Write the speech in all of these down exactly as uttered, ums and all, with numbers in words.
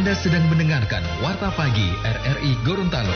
Anda sedang mendengarkan Warta Pagi R R I Gorontalo.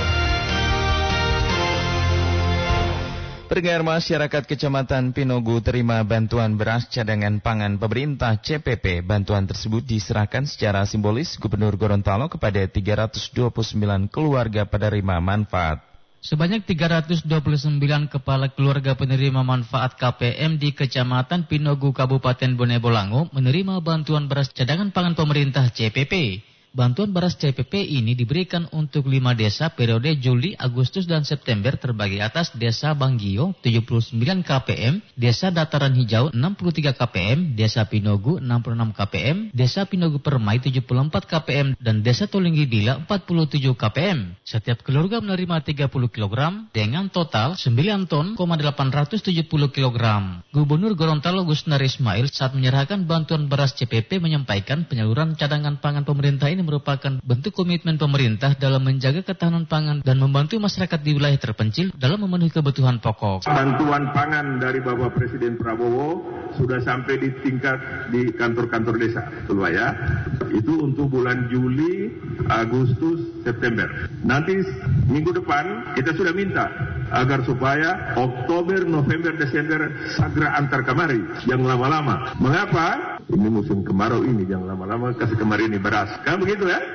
Pendengar, masyarakat Kecamatan Pinogu terima bantuan beras cadangan pangan pemerintah C P P. Bantuan tersebut diserahkan secara simbolis Gubernur Gorontalo kepada tiga ratus dua puluh sembilan keluarga penerima manfaat. Sebanyak tiga ratus dua puluh sembilan kepala keluarga penerima manfaat K P M di Kecamatan Pinogu, Kabupaten Bone Bolango menerima bantuan beras cadangan pangan pemerintah C P P. Bantuan beras C P P ini diberikan untuk lima desa periode Juli, Agustus, dan September terbagi atas Desa Banggio tujuh puluh sembilan K P M, Desa Dataran Hijau enam puluh tiga K P M, Desa Pinogu enam puluh enam K P M, Desa Pinogu Permai tujuh puluh empat K P M, dan Desa Tolinggi Dila empat puluh tujuh K P M. Setiap keluarga menerima tiga puluh kilogram dengan total sembilan ton delapan ratus tujuh puluh kilogram. Gubernur Gorontalo Gusnar Ismail saat menyerahkan bantuan beras C P P menyampaikan penyaluran cadangan pangan pemerintah ini merupakan bentuk komitmen pemerintah dalam menjaga ketahanan pangan dan membantu masyarakat di wilayah terpencil dalam memenuhi kebutuhan pokok. Bantuan pangan dari Bapak Presiden Prabowo sudah sampai di tingkat di kantor-kantor desa, betul Pak ya. Itu untuk bulan Juli, Agustus, September. Nanti minggu depan kita sudah minta agar supaya Oktober, November, Desember segera antar kemari, yang lama-lama. Mengapa? Ini musim kemarau ini, jangan lama-lama kasih kemari ini beras. Kan begitu ya?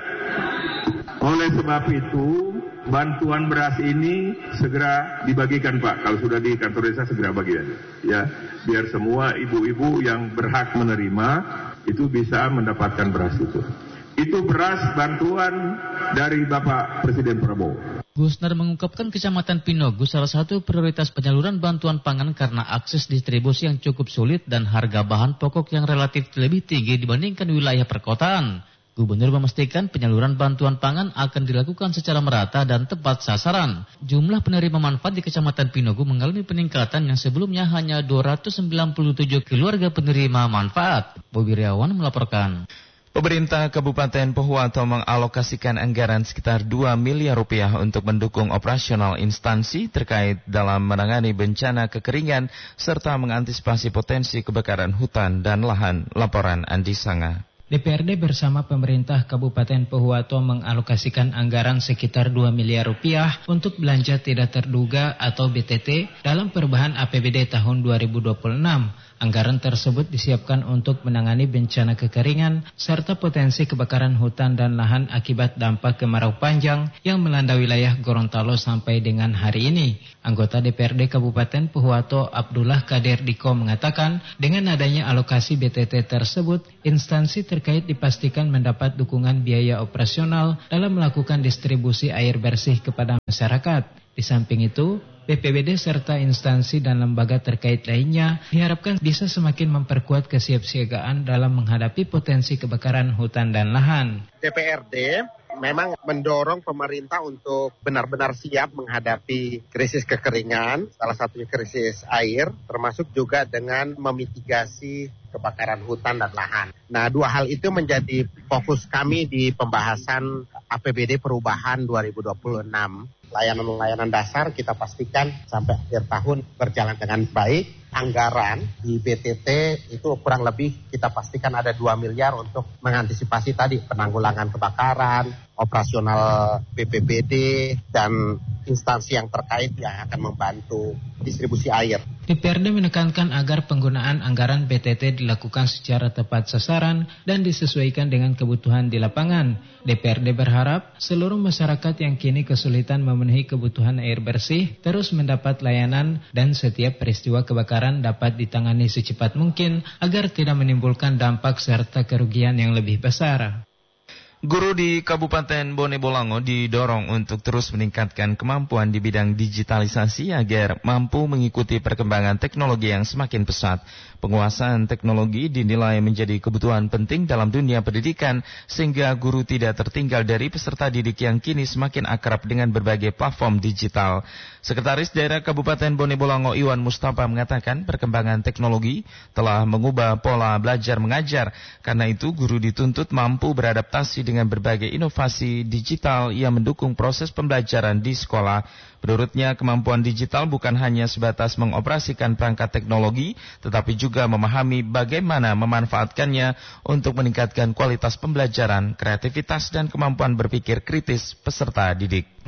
Oleh sebab itu, bantuan beras ini segera dibagikan Pak. Kalau sudah di kantor desa segera bagian. Ya, biar semua ibu-ibu yang berhak menerima itu bisa mendapatkan beras itu. Itu beras bantuan dari Bapak Presiden Prabowo. Gusnar mengungkapkan Kecamatan Pinogu salah satu prioritas penyaluran bantuan pangan karena akses distribusi yang cukup sulit dan harga bahan pokok yang relatif lebih tinggi dibandingkan wilayah perkotaan. Gubernur memastikan penyaluran bantuan pangan akan dilakukan secara merata dan tepat sasaran. Jumlah penerima manfaat di Kecamatan Pinogu mengalami peningkatan yang sebelumnya hanya dua ratus sembilan puluh tujuh keluarga penerima manfaat. Bobi Riawan melaporkan. Pemerintah Kabupaten Pohuwato mengalokasikan anggaran sekitar dua miliar rupiah untuk mendukung operasional instansi terkait dalam menangani bencana kekeringan serta mengantisipasi potensi kebakaran hutan dan lahan. Laporan Andi Sanga. D P R D bersama pemerintah Kabupaten Pohuwato mengalokasikan anggaran sekitar dua miliar rupiah untuk belanja tidak terduga atau B T T dalam perubahan A P B D tahun dua ribu dua puluh enam. Anggaran tersebut disiapkan untuk menangani bencana kekeringan serta potensi kebakaran hutan dan lahan akibat dampak kemarau panjang yang melanda wilayah Gorontalo sampai dengan hari ini. Anggota D P R D Kabupaten Pohuwato Abdullah Kadir Diko mengatakan dengan adanya alokasi B T T tersebut, instansi terkait dipastikan mendapat dukungan biaya operasional dalam melakukan distribusi air bersih kepada masyarakat. Di samping itu, B P B D serta instansi dan lembaga terkait lainnya diharapkan bisa semakin memperkuat kesiapsiagaan dalam menghadapi potensi kebakaran hutan dan lahan. D P R D memang mendorong pemerintah untuk benar-benar siap menghadapi krisis kekeringan, salah satunya krisis air, termasuk juga dengan memitigasi kebakaran hutan dan lahan. Nah, dua hal itu menjadi fokus kami di pembahasan A P B D perubahan dua ribu dua puluh enam. Layanan-layanan dasar kita pastikan sampai akhir tahun berjalan dengan baik. Anggaran di B T T itu kurang lebih kita pastikan ada dua miliar untuk mengantisipasi tadi penanggulangan kebakaran, operasional B P B D, dan instansi yang terkait yang akan membantu distribusi air. D P R D menekankan agar penggunaan anggaran B T T dilakukan secara tepat sasaran dan disesuaikan dengan kebutuhan di lapangan. D P R D berharap seluruh masyarakat yang kini kesulitan memenuhi kebutuhan air bersih terus mendapat layanan dan setiap peristiwa kebakaran dapat ditangani secepat mungkin agar tidak menimbulkan dampak serta kerugian yang lebih besar. Guru di Kabupaten Bone Bolango didorong untuk terus meningkatkan kemampuan di bidang digitalisasi agar mampu mengikuti perkembangan teknologi yang semakin pesat. Penguasaan teknologi dinilai menjadi kebutuhan penting dalam dunia pendidikan sehingga guru tidak tertinggal dari peserta didik yang kini semakin akrab dengan berbagai platform digital. Sekretaris Daerah Kabupaten Bone Bolango Iwan Mustafa mengatakan perkembangan teknologi telah mengubah pola belajar mengajar. Karena itu guru dituntut mampu beradaptasi dengan berbagai inovasi digital yang mendukung proses pembelajaran di sekolah. Menurutnya, kemampuan digital bukan hanya sebatas mengoperasikan perangkat teknologi, tetapi juga memahami bagaimana memanfaatkannya untuk meningkatkan kualitas pembelajaran, kreativitas, dan kemampuan berpikir kritis peserta didik.